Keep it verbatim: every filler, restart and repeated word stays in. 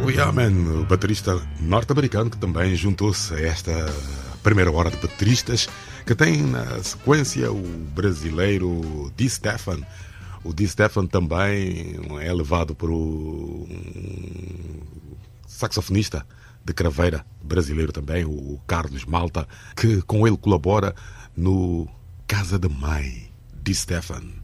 O Yaman, o baterista norte-americano, que também juntou-se a esta primeira hora de bateristas, que tem na sequência o brasileiro Dee Stefan. O Dee Stefan também é levado por um saxofonista de craveira brasileiro também, o Carlos Malta, que com ele colabora no Casa de Mãe, Dee Stefan.